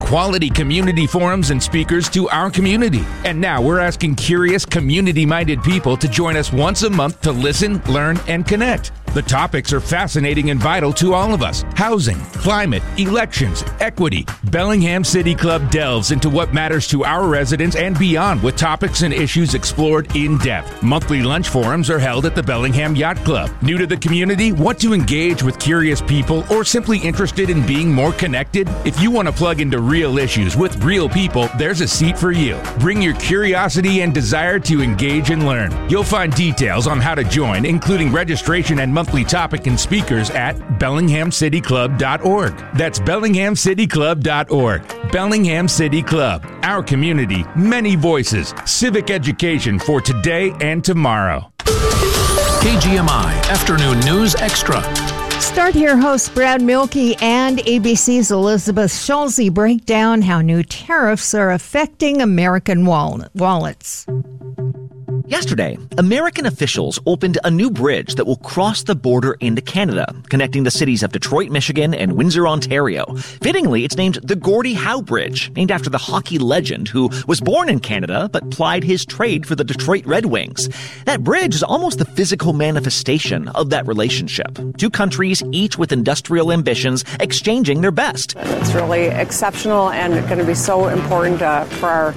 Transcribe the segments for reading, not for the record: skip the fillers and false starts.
quality community forums and speakers to our community. And now we're asking curious, community-minded people to join us once a month to listen, learn, and connect. The topics are fascinating and vital to all of us. Housing, climate, elections, equity. Bellingham City Club delves into what matters to our residents and beyond with topics and issues explored in depth. Monthly lunch forums are held at the Bellingham Yacht Club. New to the community? Want to engage with curious people or simply interested in being more connected? If you want to plug into real issues with real people, there's a seat for you. Bring your curiosity and desire to engage and learn. You'll find details on how to join, including registration and monthly topic and speakers at BellinghamCityClub.org. That's BellinghamCityClub.org. Bellingham City Club. Our community, many voices. Civic education for today and tomorrow. KGMI Afternoon News Extra. Start here, hosts Brad Mielke and ABC's Elizabeth Schulze break down how new tariffs are affecting American wallets. Yesterday, American officials opened a new bridge that will cross the border into Canada, connecting the cities of Detroit, Michigan, and Windsor, Ontario. Fittingly, it's named the Gordie Howe Bridge, named after the hockey legend who was born in Canada but plied his trade for the Detroit Red Wings. That bridge is almost the physical manifestation of that relationship. Two countries, each with industrial ambitions, exchanging their best. It's really exceptional and going to be so important for our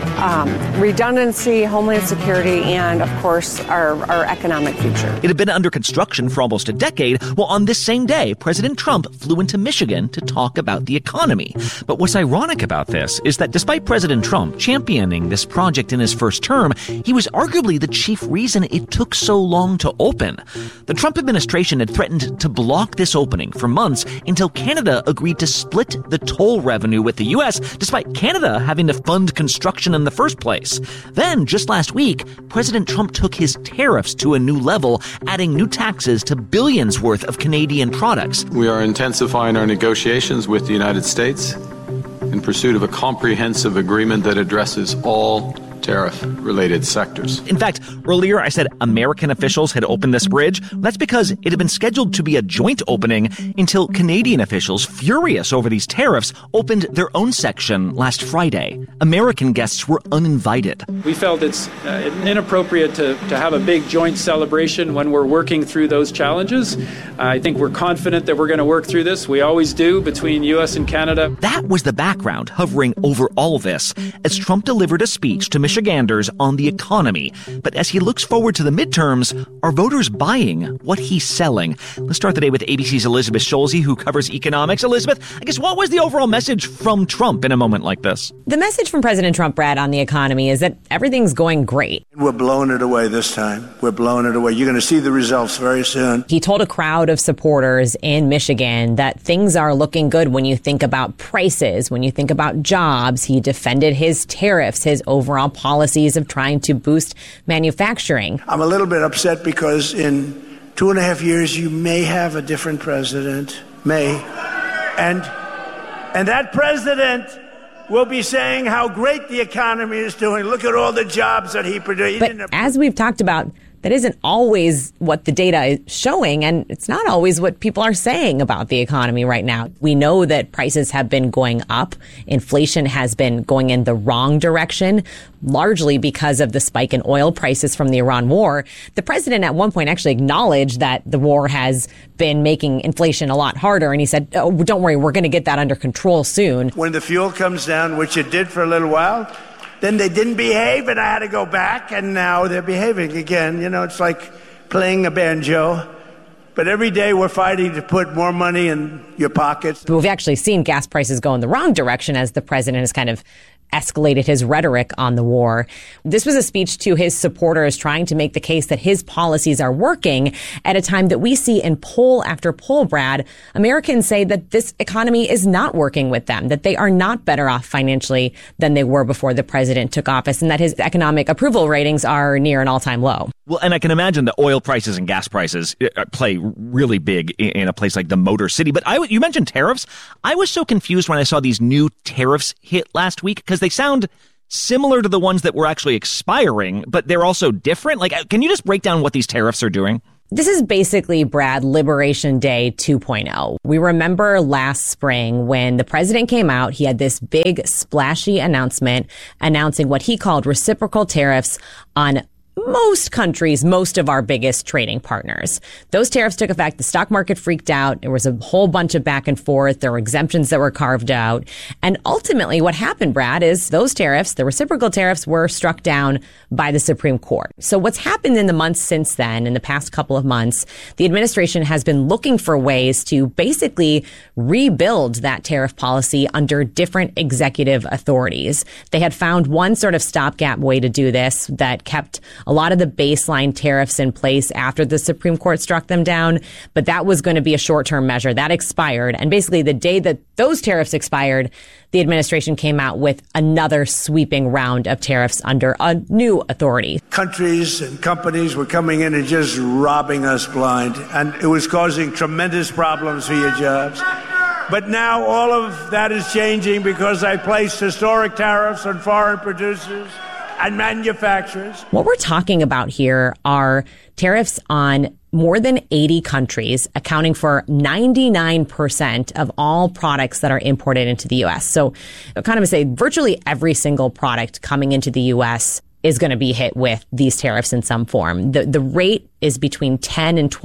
redundancy, homeland security, and, of course, our economic future. It had been under construction for almost a decade. Well, on this same day, President Trump flew into Michigan to talk about the economy. But what's ironic about this is that despite President Trump championing this project in his first term, he was arguably the chief reason it took so long to open. The Trump administration had threatened to block this opening for months until Canada agreed to split the toll revenue with the U.S., despite Canada having to fund construction in the first place. Then, just last week, President Trump took his tariffs to a new level, adding new taxes to billions worth of Canadian products. We are intensifying our negotiations with the United States in pursuit of a comprehensive agreement that addresses all tariff-related sectors. In fact, earlier I said American officials had opened this bridge. That's because it had been scheduled to be a joint opening until Canadian officials, furious over these tariffs, opened their own section last Friday. American guests were uninvited. We felt it's inappropriate to have a big joint celebration when we're working through those challenges. I think we're confident that we're going to work through this. We always do between U.S. and Canada. That was the background hovering over all this as Trump delivered a speech to Michiganders on the economy. But as he looks forward to the midterms, are voters buying what he's selling? Let's start the day with ABC's Elizabeth Schulze, who covers economics. Elizabeth, I guess what was the overall message from Trump in a moment like this? The message from President Trump, Brad, on the economy is that everything's going great. We're blowing it away this time. We're blowing it away. You're going to see the results very soon. He told a crowd of supporters in Michigan that things are looking good when you think about prices, when you think about jobs. He defended his tariffs, his overall policies of trying to boost manufacturing. I'm a little bit upset because in 2.5 years, you may have a different president, and that president will be saying how great the economy is doing. Look at all the jobs that he produced. But as we've talked about, that isn't always what the data is showing, and it's not always what people are saying about the economy right now. We know that prices have been going up. Inflation has been going in the wrong direction, largely because of the spike in oil prices from the Iran war. The president at one point actually acknowledged that the war has been making inflation a lot harder, and he said, oh, don't worry, we're going to get that under control soon. When the fuel comes down, which it did for a little while, then they didn't behave, and I had to go back, and now they're behaving again. You know, it's like playing a banjo. But every day we're fighting to put more money in your pockets. But we've actually seen gas prices go in the wrong direction as the president has kind of escalated his rhetoric on the war. This was a speech to his supporters trying to make the case that his policies are working at a time that we see in poll after poll, Brad, Americans say that this economy is not working with them, that they are not better off financially than they were before the president took office, and that his economic approval ratings are near an all-time low. Well, and I can imagine that oil prices and gas prices play really big in a place like the Motor City. But you mentioned tariffs. I was so confused when I saw these new tariffs hit last week because they sound similar to the ones that were actually expiring, but they're also different. Like, can you just break down what these tariffs are doing? This is basically, Brad, Liberation Day 2.0. We remember last spring when the president came out, he had this big splashy announcement announcing what he called reciprocal tariffs on most countries, most of our biggest trading partners. Those tariffs took effect. The stock market freaked out. There was a whole bunch of back and forth. There were exemptions that were carved out. And ultimately what happened, Brad, is those tariffs, the reciprocal tariffs, were struck down by the Supreme Court. So what's happened in the months since then, in the past couple of months, the administration has been looking for ways to basically rebuild that tariff policy under different executive authorities. They had found one sort of stopgap way to do this that kept a lot of the baseline tariffs in place after the Supreme Court struck them down, but that was going to be a short-term measure. That expired. And basically the day that those tariffs expired, the administration came out with another sweeping round of tariffs under a new authority. Countries and companies were coming in and just robbing us blind, and it was causing tremendous problems for your jobs. But now all of that is changing because I placed historic tariffs on foreign producers and manufacturers. What we're talking about here are tariffs on more than 80 countries, accounting for 99% of all products that are imported into the U.S. So I kind of say virtually every single product coming into the U.S. is going to be hit with these tariffs in some form. The rate is between 10 and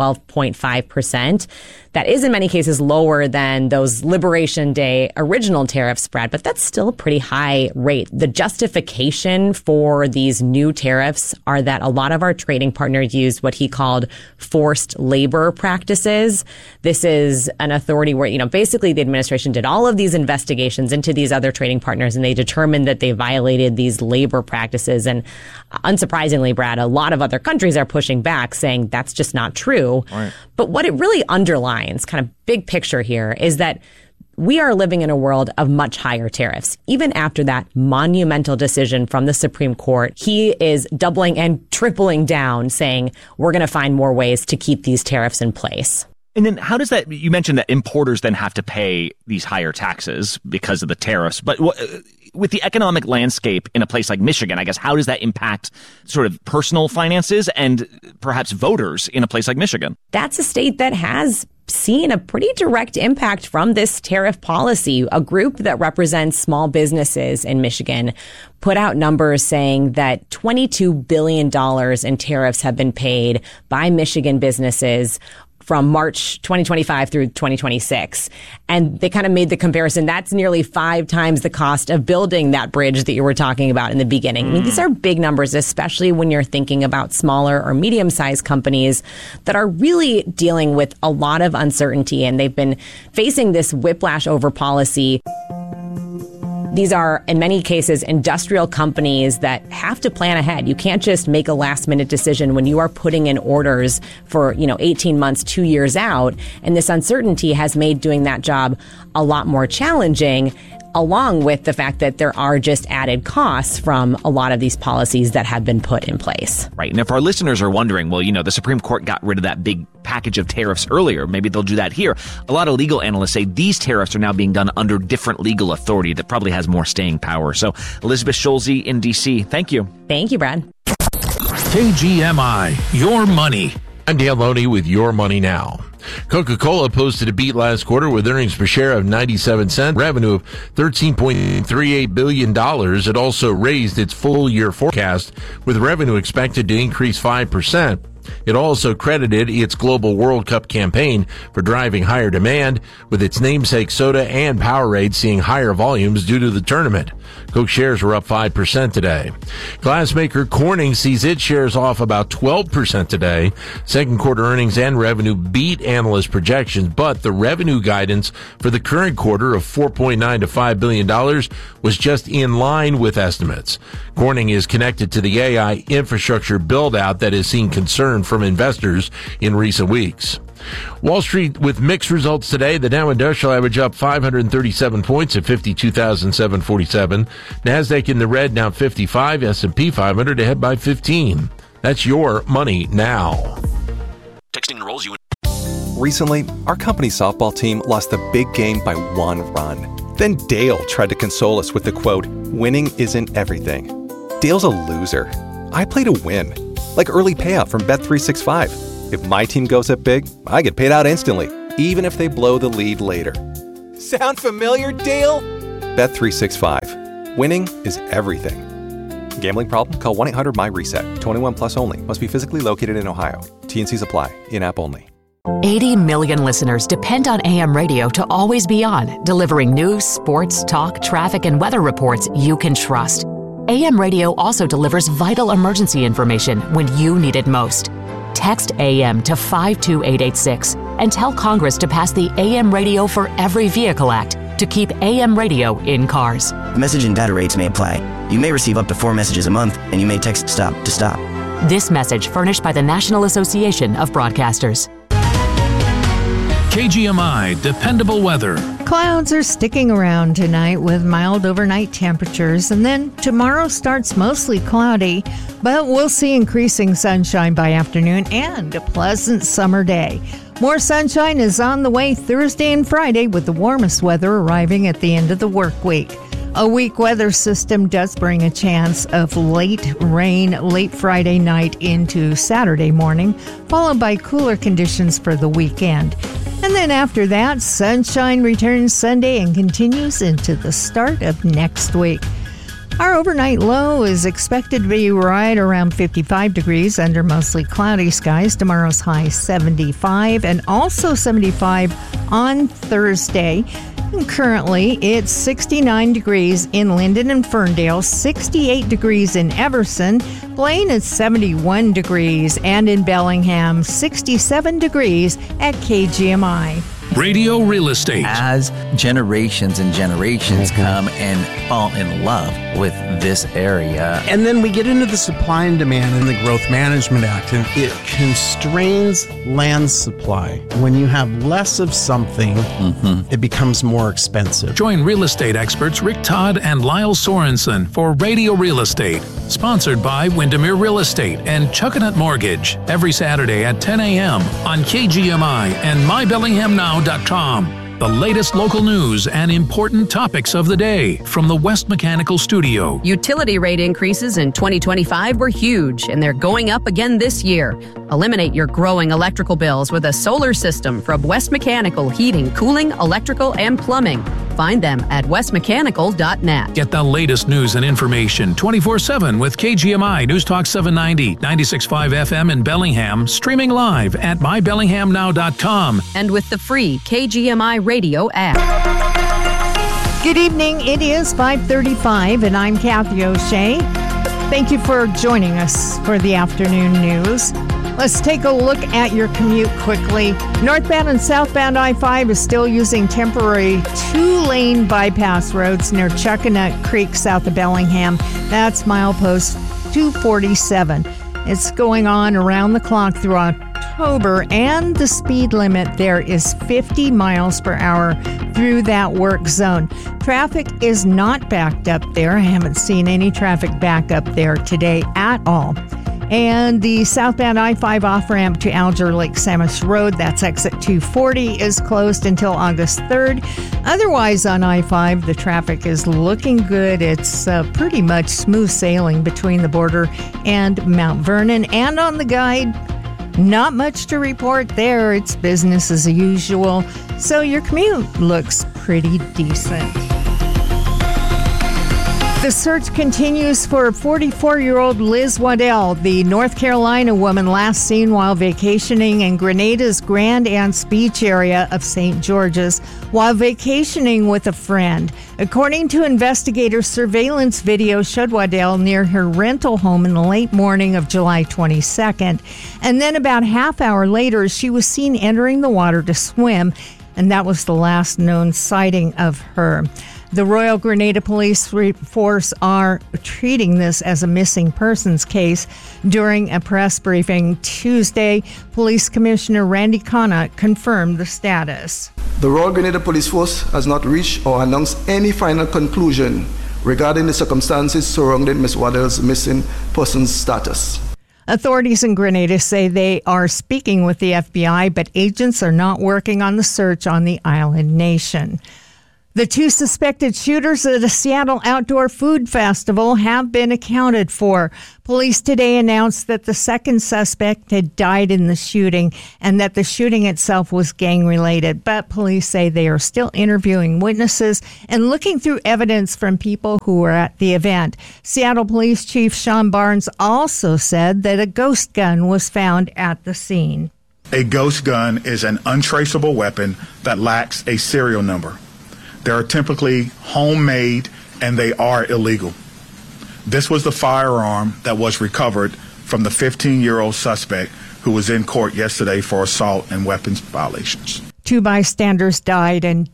12.5%. That is in many cases lower than those Liberation Day original tariffs, Brad, but that's still a pretty high rate. The justification for these new tariffs are that a lot of our trading partners use what he called forced labor practices. This is an authority where, basically the administration did all of these investigations into these other trading partners and they determined that they violated these labor practices. And unsurprisingly, Brad, a lot of other countries are pushing back saying that's just not true. Right. But what it really underlines, kind of big picture here, is that we are living in a world of much higher tariffs. Even after that monumental decision from the Supreme Court, he is doubling and tripling down, saying we're going to find more ways to keep these tariffs in place. And then how does that, you mentioned that importers then have to pay these higher taxes because of the tariffs, but with the economic landscape in a place like Michigan, I guess, how does that impact sort of personal finances and perhaps voters in a place like Michigan? That's a state that has seen a pretty direct impact from this tariff policy. A group that represents small businesses in Michigan put out numbers saying that $22 billion in tariffs have been paid by Michigan businesses from March 2025 through 2026. And they kind of made the comparison. That's nearly 5 times the cost of building that bridge that you were talking about in the beginning. I mean, these are big numbers, especially when you're thinking about smaller or medium-sized companies that are really dealing with a lot of uncertainty. And they've been facing this whiplash over policy. These are, in many cases, industrial companies that have to plan ahead. You can't just make a last-minute decision when you are putting in orders for, 18 months, 2 years out. And this uncertainty has made doing that job a lot more challenging, along with the fact that there are just added costs from a lot of these policies that have been put in place. Right. And if our listeners are wondering, well, the Supreme Court got rid of that big package of tariffs earlier, maybe they'll do that here. A lot of legal analysts say these tariffs are now being done under different legal authority that probably has more staying power. So Elizabeth Schulze in D.C., thank you. Thank you, Brad. KGMI, your money. I'm Dale Loney with Your Money Now. Coca-Cola posted a beat last quarter with earnings per share of 97 cents, revenue of $13.38 billion. It also raised its full-year forecast, with revenue expected to increase 5%. It also credited its Global World Cup campaign for driving higher demand, with its namesake soda and Powerade seeing higher volumes due to the tournament. Coke shares were up 5% today. Glassmaker Corning sees its shares off about 12% today. Second quarter earnings and revenue beat analyst projections, but the revenue guidance for the current quarter of $4.9 to $5 billion was just in line with estimates. Corning is connected to the AI infrastructure build-out that has seen concern from investors in recent weeks. Wall Street with mixed results today. The Dow Industrial Average up 537 points at 52,747. NASDAQ in the red, down 55. S&P 500 ahead by 15. That's Your Money Now. Texting enrolls you. Recently, our company softball team lost the big game by 1 run. Then Dale tried to console us with the quote, "Winning isn't everything." Dale's a loser. I play to win, like early payout from Bet365. If my team goes up big, I get paid out instantly, even if they blow the lead later. Sound familiar, Dale? Bet365. Winning is everything. Gambling problem? Call 1-800-MY-RESET. 21 plus only. Must be physically located in Ohio. T&Cs apply. In-app only. 80 million listeners depend on AM radio to always be on, delivering news, sports, talk, traffic, and weather reports you can trust. AM radio also delivers vital emergency information when you need it most. Text AM to 52886 and tell Congress to pass the AM Radio for Every Vehicle Act to keep AM radio in cars. Message and data rates may apply. You may receive up to 4 messages a month, and you may text STOP to stop. This message furnished by the National Association of Broadcasters. KGMI Dependable Weather. Clouds are sticking around tonight with mild overnight temperatures, and then tomorrow starts mostly cloudy, but we'll see increasing sunshine by afternoon and a pleasant summer day. More sunshine is on the way Thursday and Friday, with the warmest weather arriving at the end of the work week. A weak weather system does bring a chance of late rain late Friday night into Saturday morning, followed by cooler conditions for the weekend. And then after that, sunshine returns Sunday and continues into the start of next week. Our overnight low is expected to be right around 55 degrees under mostly cloudy skies. Tomorrow's high 75 and also 75 on Thursday. And currently, it's 69 degrees in Linden and Ferndale, 68 degrees in Everson, Blaine is 71 degrees, and in Bellingham, 67 degrees at KGMI. Radio Real Estate. As generations and generations come and fall in love with this area. And then we get into the supply and demand in the Growth Management Act, and it constrains land supply. When you have less of something, it becomes more expensive. Join real estate experts Rick Todd and Lyle Sorensen for Radio Real Estate, sponsored by Windermere Real Estate and Chuckanut Mortgage, every Saturday at 10 a.m. on KGMI and MyBellinghamNow.com. The latest local news and important topics of the day from the West Mechanical Studio. Utility rate increases in 2025 were huge, and they're going up again this year. Eliminate your growing electrical bills with a solar system from West Mechanical Heating, Cooling, Electrical, and Plumbing. Find them at westmechanical.net. Get the latest news and information 24/7 with KGMI News Talk 790, 96.5 FM in Bellingham, streaming live at MyBellinghamNow.com. And with the free KGMI radio app. Good evening. It is 5:35, and I'm Kathy O'Shea. Thank you for joining us for the afternoon news. Let's take a look at your commute quickly. Northbound and southbound I-5 is still using temporary 2-lane bypass roads near Chuckanut Creek south of Bellingham. That's milepost 247. It's going on around the clock through October, and the speed limit there is 50 miles per hour through that work zone. Traffic is not backed up there. I haven't seen any traffic back up there today at all. And the southbound I-5 off-ramp to Alger Lake Samish Road, that's exit 240, is closed until August 3rd. Otherwise on I-5, the traffic is looking good. It's pretty much smooth sailing between the border and Mount Vernon. And on the guide, not much to report there. It's business as usual. So your commute looks pretty decent. The search continues for 44-year-old Liz Waddell, the North Carolina woman last seen while vacationing in Grenada's Grand Anse Beach area of St. George's while vacationing with a friend. According to investigators, surveillance video showed Waddell near her rental home in the late morning of July 22nd. And then about half hour later, she was seen entering the water to swim, and that was the last known sighting of her. The Royal Grenada Police Force are treating this as a missing persons case. During a press briefing Tuesday, Police Commissioner Randy Connaught confirmed the status. The Royal Grenada Police Force has not reached or announced any final conclusion regarding the circumstances surrounding Ms. Waddell's missing persons status. Authorities in Grenada say they are speaking with the FBI, but agents are not working on the search on the island nation. The 2 suspected shooters at a Seattle outdoor food festival have been accounted for. Police today announced that the second suspect had died in the shooting and that the shooting itself was gang-related. But police say they are still interviewing witnesses and looking through evidence from people who were at the event. Seattle Police Chief Sean Barnes also said that a ghost gun was found at the scene. A ghost gun is an untraceable weapon that lacks a serial number. They are typically homemade and they are illegal. This was the firearm that was recovered from the 15-year-old suspect who was in court yesterday for assault and weapons violations. 2 bystanders died and